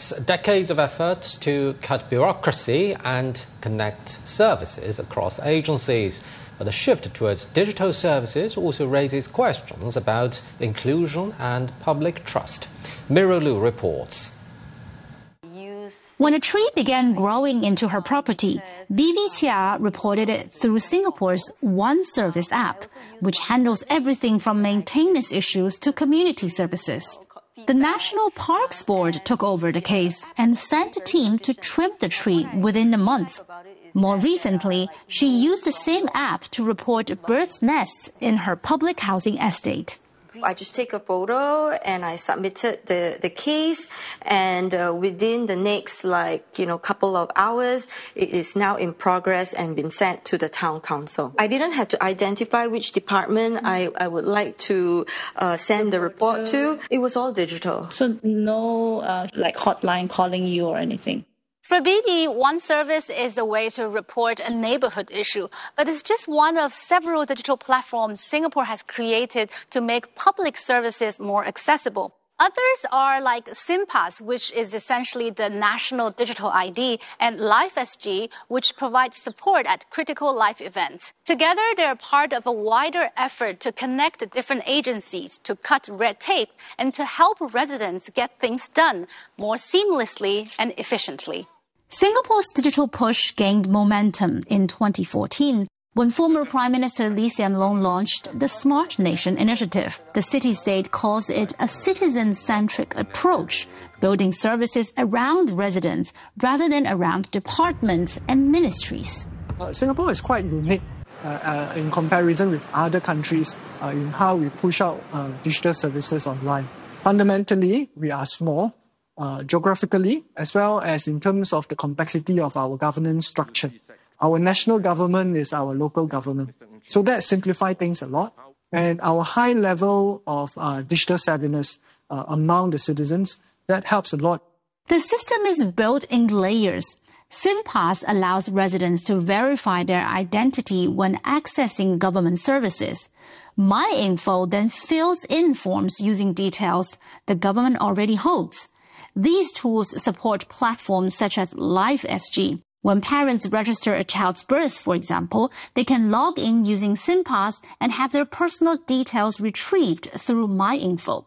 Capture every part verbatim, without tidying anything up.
It's decades of efforts to cut bureaucracy and connect services across agencies. But the shift towards digital services also raises questions about inclusion and public trust. Miro Lu reports. When a tree began growing into her property, Bibi Chia reported it through Singapore's One Service app, which handles everything from maintenance issues to community services. The National Parks Board took over the case and sent a team to trim the tree within a month. More recently, she used the same app to report birds' nests in her public housing estate. I just take a photo and I submitted the, the case, and uh, within the next like you know couple of hours it is now in progress and been sent to the town council. I didn't have to identify which department I, I would like to uh, send the report to. It was all digital. So no uh, like hotline calling you or anything? For Bibi, One Service is a way to report a neighborhood issue, but it's just one of several digital platforms Singapore has created to make public services more accessible. Others are like SingPass, which is essentially the national digital I D, and LifeSG, which provides support at critical life events. Together, they're part of a wider effort to connect different agencies, to cut red tape, and to help residents get things done more seamlessly and efficiently. Singapore's digital push gained momentum in twenty fourteen when former Prime Minister Lee Hsien Loong launched the Smart Nation initiative. The city-state calls it a citizen-centric approach, building services around residents rather than around departments and ministries. Uh, Singapore is quite unique uh, uh, in comparison with other countries uh, in how we push out uh, digital services online. Fundamentally, we are small. Uh, geographically, as well as in terms of the complexity of our governance structure. Our national government is our local government. So that simplifies things a lot. And our high level of uh, digital savviness uh, among the citizens, that helps a lot. The system is built in layers. SingPass allows residents to verify their identity when accessing government services. MyInfo then fills in forms using details the government already holds. These tools support platforms such as LifeSG. When parents register a child's birth, for example, they can log in using SingPass and have their personal details retrieved through MyInfo.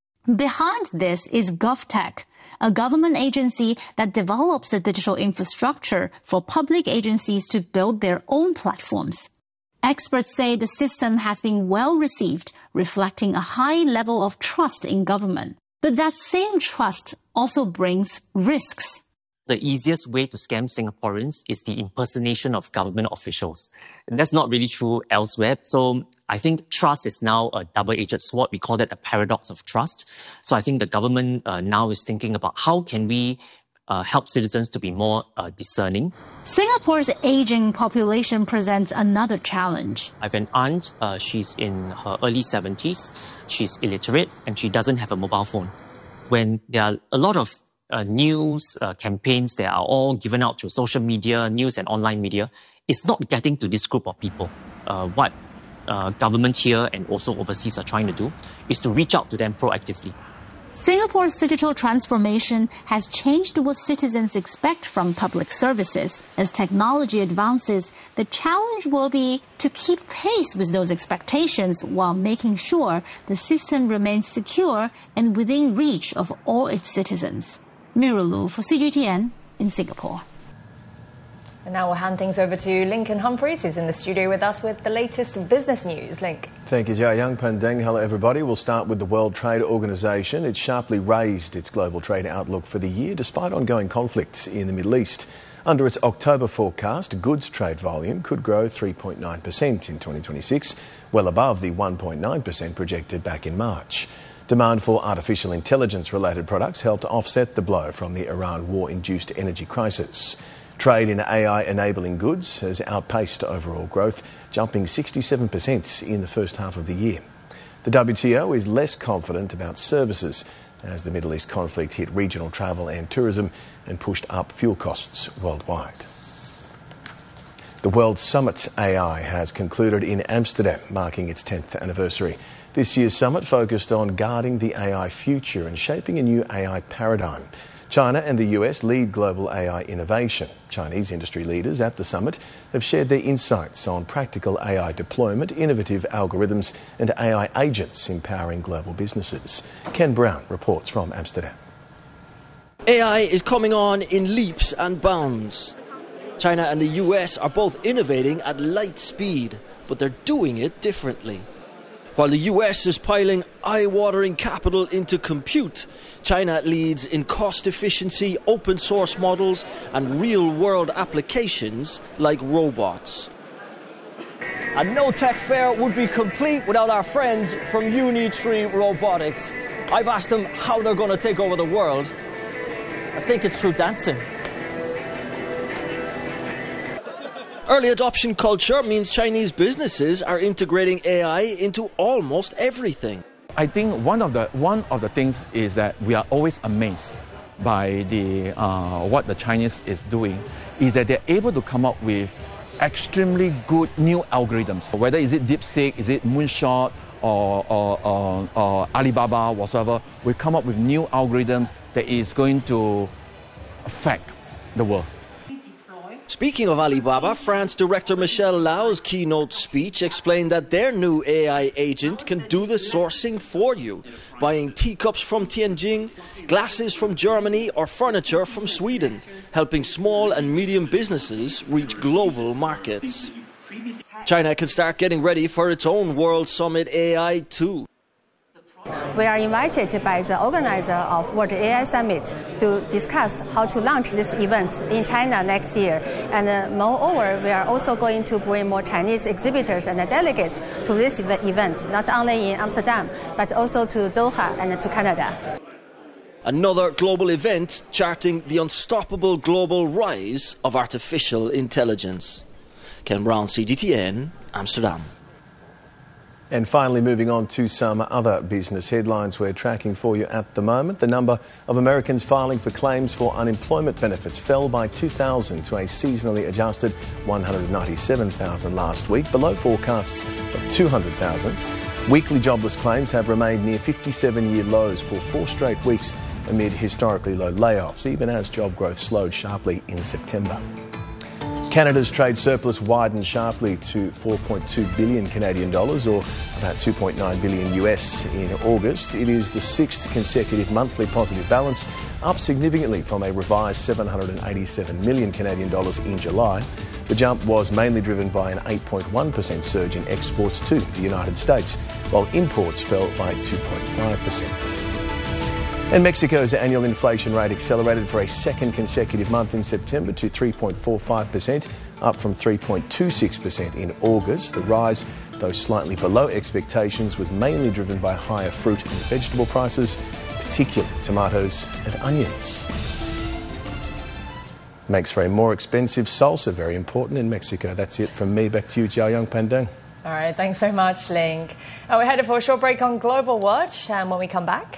Behind this is GovTech, a government agency that develops the digital infrastructure for public agencies to build their own platforms. Experts say the system has been well received, reflecting a high level of trust in government. But that same trust also brings risks. The easiest way to scam Singaporeans is the impersonation of government officials. And that's not really true elsewhere. So I think trust is now a double-edged sword. We call that a paradox of trust. So I think the government uh, now is thinking about how can we uh, help citizens to be more uh, discerning. Singapore's aging population presents another challenge. I have an aunt, uh, she's in her early seventies, she's illiterate, and she doesn't have a mobile phone. When there are a lot of uh, news uh, campaigns that are all given out through social media, news and online media, it's not getting to this group of people. Uh, what uh, government here and also overseas are trying to do is to reach out to them proactively. Singapore's digital transformation has changed what citizens expect from public services. As technology advances, the challenge will be to keep pace with those expectations while making sure the system remains secure and within reach of all its citizens. Miro Lu for C G T N in Singapore. And now we'll hand things over to Lincoln Humphreys, who's in the studio with us with the latest business news. Link. Thank you, Jia Young Pandeng. Hello, everybody. We'll start with the World Trade Organization. It sharply raised its global trade outlook for the year despite ongoing conflicts in the Middle East. Under its October forecast, goods trade volume could grow three point nine percent in twenty twenty-six, well above the one point nine percent projected back in March. Demand for artificial intelligence-related products helped offset the blow from the Iran war-induced energy crisis. Trade in A I-enabling goods has outpaced overall growth, jumping sixty-seven percent in the first half of the year. The W T O is less confident about services as the Middle East conflict hit regional travel and tourism and pushed up fuel costs worldwide. The World Summit A I has concluded in Amsterdam, marking its tenth anniversary. This year's summit focused on guarding the A I future and shaping a new A I paradigm. China and the U S lead global A I innovation. Chinese industry leaders at the summit have shared their insights on practical A I deployment, innovative algorithms and A I agents empowering global businesses. Ken Brown reports from Amsterdam. A I is coming on in leaps and bounds. China and the U S are both innovating at light speed, but they're doing it differently. While the U S is piling eye-watering capital into compute, China leads in cost efficiency, open source models and real-world applications like robots. A no-tech fair would be complete without our friends from Unitree Robotics. I've asked them how they're going to take over the world. I think it's through dancing. Early adoption culture means Chinese businesses are integrating A I into almost everything. I think one of the one of the things is that we are always amazed by the uh, what the Chinese is doing, is that they're able to come up with extremely good new algorithms. Whether is it DeepSeek, is it Moonshot, or, or, or, or Alibaba, whatever, we come up with new algorithms that is going to affect the world. Speaking of Alibaba, France director Michelle Lau's keynote speech explained that their new A I agent can do the sourcing for you, buying teacups from Tianjin, glasses from Germany or furniture from Sweden, helping small and medium businesses reach global markets. China can start getting ready for its own World Summit A I too. We are invited by the organizer of World A I Summit to discuss how to launch this event in China next year. And uh, moreover, we are also going to bring more Chinese exhibitors and delegates to this event, not only in Amsterdam, but also to Doha and to Canada. Another global event charting the unstoppable global rise of artificial intelligence. Ken Brown, C G T N, Amsterdam. And finally, moving on to some other business headlines we're tracking for you at the moment. The number of Americans filing for claims for unemployment benefits fell by two thousand to a seasonally adjusted one hundred ninety-seven thousand last week, below forecasts of two hundred thousand. Weekly jobless claims have remained near fifty-seven-year lows for four straight weeks amid historically low layoffs, even as job growth slowed sharply in September. Canada's trade surplus widened sharply to four point two billion Canadian dollars, or about two point nine billion U S in August. It is the sixth consecutive monthly positive balance, up significantly from a revised seven hundred eighty-seven million Canadian dollars in July. The jump was mainly driven by an eight point one percent surge in exports to the United States, while imports fell by two point five percent. And Mexico's annual inflation rate accelerated for a second consecutive month in September to three point four five percent, up from three point two six percent in August. The rise, though slightly below expectations, was mainly driven by higher fruit and vegetable prices, particularly tomatoes and onions. Makes for a more expensive salsa, very important in Mexico. That's it from me. Back to you, Jiaoyang Pandeng. All right, thanks so much, Link. Now we're headed for a short break on Global Watch, and when we come back,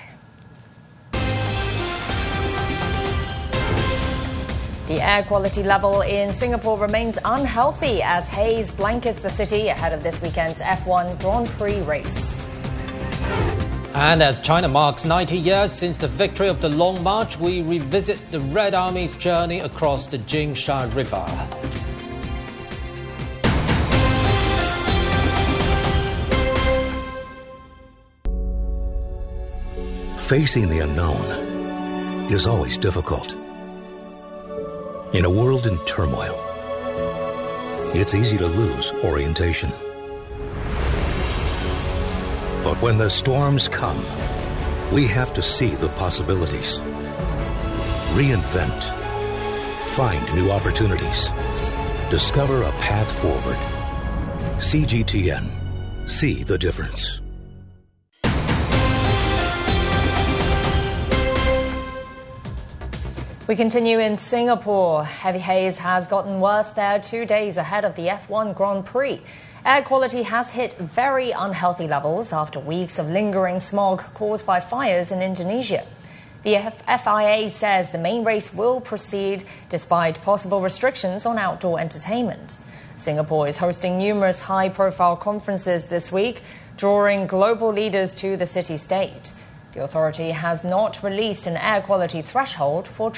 the air quality level in Singapore remains unhealthy as haze blankets the city ahead of this weekend's F one Grand Prix race. And as China marks ninety years since the victory of the Long March, we revisit the Red Army's journey across the Jingsha River. Facing the unknown is always difficult. In a world in turmoil, it's easy to lose orientation. But when the storms come, we have to see the possibilities. Reinvent. Find new opportunities. Discover a path forward. C G T N. See the difference. We continue in Singapore. Heavy haze has gotten worse there two days ahead of the F one Grand Prix. Air quality has hit very unhealthy levels after weeks of lingering smog caused by fires in Indonesia. The F I A says the main race will proceed despite possible restrictions on outdoor entertainment. Singapore is hosting numerous high-profile conferences this week, drawing global leaders to the city-state. The authority has not released an air quality threshold for